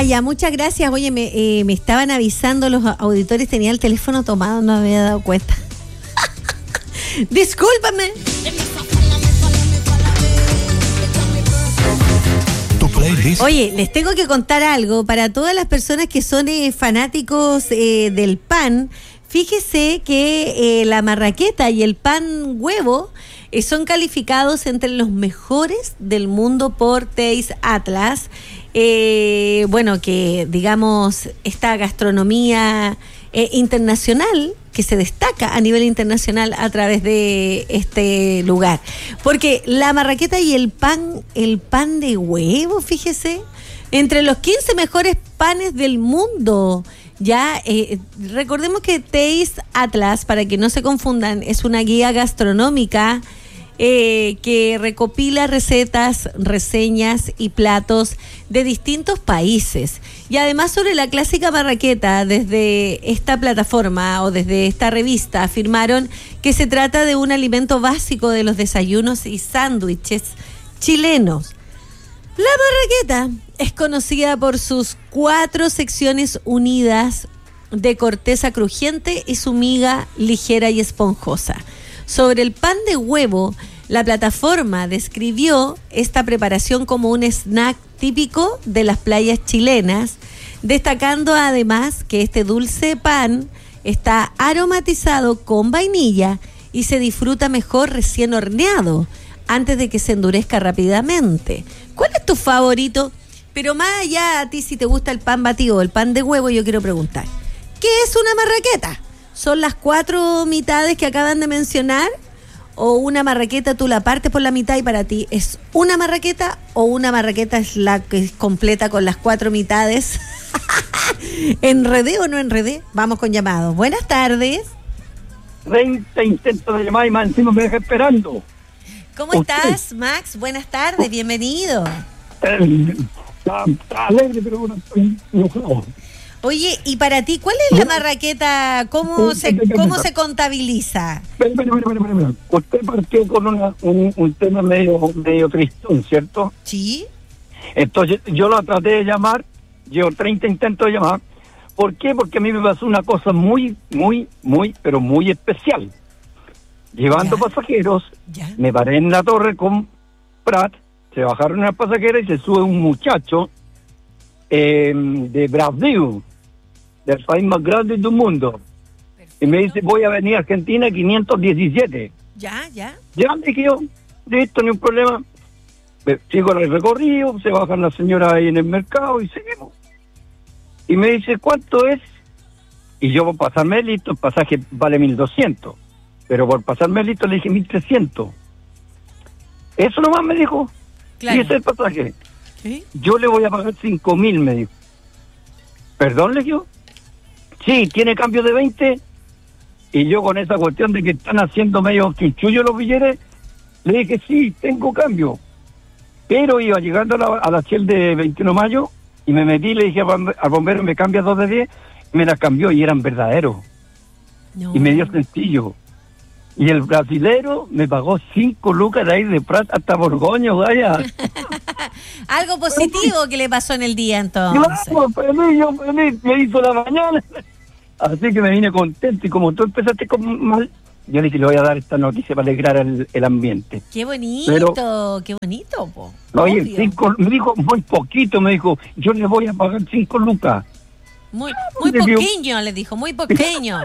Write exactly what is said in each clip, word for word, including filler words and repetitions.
Ah, ya, muchas gracias. Oye, me, eh, me estaban avisando los auditores, tenía el teléfono tomado, no me había dado cuenta. Discúlpame. Oye, les tengo que contar algo para todas las personas que son eh, fanáticos eh, del pan. Fíjese que eh, la marraqueta y el pan huevo eh, son calificados entre los mejores del mundo por Taste Atlas. Eh, bueno, que digamos esta gastronomía eh, internacional que se destaca a nivel internacional a través de este lugar, porque la marraqueta y el pan, el pan de huevo, fíjese, entre los quince mejores panes del mundo. Ya, eh, recordemos que Taste Atlas, para que no se confundan, es una guía gastronómica eh, que recopila recetas, reseñas y platos de distintos países. Y además sobre la clásica marraqueta, desde esta plataforma o desde esta revista afirmaron que se trata de un alimento básico de los desayunos y sándwiches chilenos. La marraqueta es conocida por sus cuatro secciones unidas de corteza crujiente y su miga ligera y esponjosa. Sobre el pan de huevo, la plataforma describió esta preparación como un snack típico de las playas chilenas, destacando además que este dulce pan está aromatizado con vainilla y se disfruta mejor recién horneado, antes de que se endurezca rápidamente. ¿Cuál es tu favorito? Pero más allá, a ti si te gusta el pan batido o el pan de huevo, yo quiero preguntar, ¿qué es una marraqueta? ¿Son las cuatro mitades que acaban de mencionar? ¿O una marraqueta tú la partes por la mitad y para ti es una marraqueta? ¿O una marraqueta es la que es completa con las cuatro mitades? ¿Enredé o no enredé? Vamos con llamados. Buenas tardes. treinta intentos de llamada y más encima me deja esperando. ¿Cómo estás, Max? Buenas tardes, bienvenido. Eh, está, está alegre, pero bueno, estoy enojado. Oye, y para ti, ¿cuál es la marraqueta? ¿Cómo se cómo se contabiliza? Espera, espera, espera, espera, espera. Usted partió con una, un, un tema medio, medio tristón, ¿cierto? Sí. Entonces, yo la traté de llamar, llevo treinta intentos de llamar. ¿Por qué? Porque a mí me pasó una cosa muy, muy, muy, pero muy especial. Llevando ya. pasajeros, ya. me paré en la torre con Prat, se bajaron las pasajeras y se sube un muchacho eh, de Brasil, del país más grande del mundo. Perfecto. Y me dice, voy a venir a Argentina quinientos diecisiete. Ya, ya. Ya, me dije yo, listo, ni un problema. Sigo el recorrido, se bajan las señoras ahí en el mercado y seguimos. Y me dice, ¿cuánto es? Y yo, por pasarme listo, el pasaje vale mil doscientos. Pero por pasarme listo le dije mil trescientos. Eso nomás me dijo. Claro. Y ese es el pasaje. ¿Sí? Yo le voy a pagar cinco mil, me dijo. ¿Perdón, le digo? Sí, ¿tiene cambio de veinte? Y yo con esa cuestión de que están haciendo medio chunchullo los billetes, le dije, sí, tengo cambio. Pero iba llegando a la, a la Shell de veintiuno de mayo y me metí y le dije al bombero, me cambia dos de diez, y me las cambió y eran verdaderos. No. Y me dio sencillo. Y el brasilero me pagó cinco lucas de ahí de Prat hasta Borgoño, vaya. Algo positivo que le pasó en el día, entonces. Claro, feliz, yo feliz, me hizo la mañana. Así que me vine contento y como tú empezaste con mal, yo le dije, le voy a dar esta noticia para alegrar el, el ambiente. Qué bonito, Pero, qué bonito, po. Oye, cinco, me dijo, muy poquito, me dijo, yo le voy a pagar cinco lucas. Muy, muy pequeño, le dijo, muy pequeño.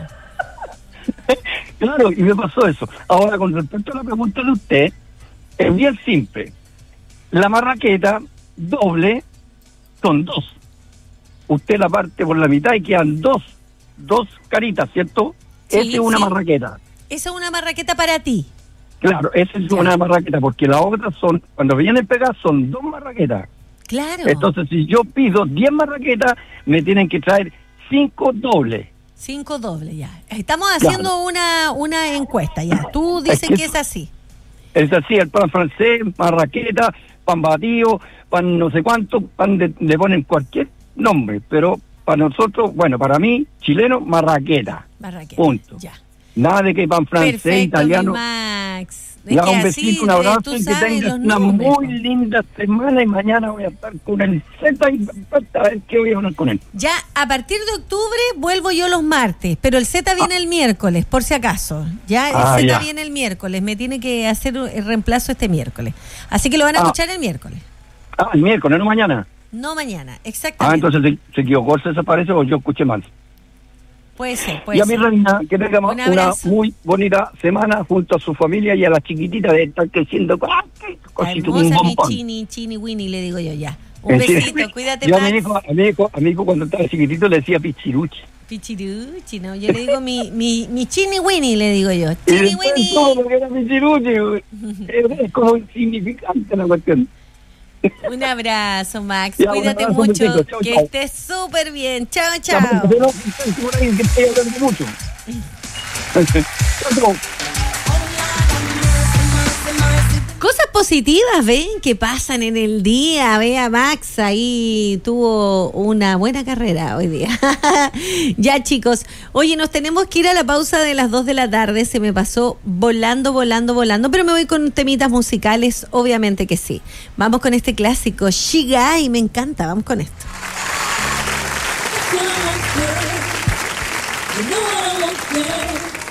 Claro, y me pasó eso. Ahora, con respecto a la pregunta de usted, es bien simple. La marraqueta doble son dos. Usted la parte por la mitad y quedan dos, dos caritas, ¿cierto? Sí, esa es una sí. marraqueta. Esa es una marraqueta para ti. Claro, esa es ya. una marraqueta, porque las otras son, cuando vienen pegadas, son dos marraquetas. Claro. Entonces, si yo pido diez marraquetas, me tienen que traer cinco dobles. Cinco dobles, ya. Estamos haciendo claro. una una encuesta, ya. Tú dices es que, que es así. Es así, el pan francés, marraqueta, pan batido, pan no sé cuánto, pan de, le ponen cualquier nombre, pero para nosotros, bueno, para mí, chileno, marraqueta. Marraqueta, punto. Ya. Nada de que pan francés, Perfecto, italiano. mi Max. Es Ya, que un así, besito, un eh, abrazo tú y que sabes tengas los una nombres, muy po. linda semana y mañana voy a estar con el Z y a ver qué voy a hablar con él. Ya a partir de octubre vuelvo yo los martes, pero el Z viene el miércoles, por si acaso. Ya el Ah, Z ya. viene el miércoles, me tiene que hacer el reemplazo este miércoles. Así que lo van a Ah. escuchar el miércoles, Ah, el miércoles, no mañana. no mañana, Ah, exactamente. entonces se, se equivocó, se desaparece o yo escuché mal. Puede ser, Y puede a mi ser. reina, que tenga Un una abrazo. muy bonita semana junto a su familia y a la chiquitita de estar creciendo. ¡Ah, qué cosito, un Hermosa mi bombón! chini, chini, winnie, le digo yo ya. Un En serio. besito, cuídate, Yo a Max. mi hijo, a mi hijo, a mi hijo cuando estaba chiquitito le decía pichiruchi. Pichiruchi, no, yo le digo mi, mi, mi chini winnie, le digo yo. Y Chini después winnie. todo lo que era pichiruchi, güey. es, es como insignificante la cuestión. Un abrazo, Max. Ya, un Cuídate abrazo, un mucho. besito. Chau, que chau. estés súper bien. Chao, Ya, chao. pero no, estoy seguro que estoy hablando mucho. Chau, chau. Cosas positivas, ven, que pasan en el día. Vea, Max ahí tuvo una buena carrera hoy día. Ya, chicos. Oye, nos tenemos que ir a la pausa de las dos de la tarde. Se me pasó volando, volando, volando. Pero me voy con temitas musicales, obviamente que sí. Vamos con este clásico, Shigai, me encanta. Vamos con esto. You know I'm good. You know I'm good.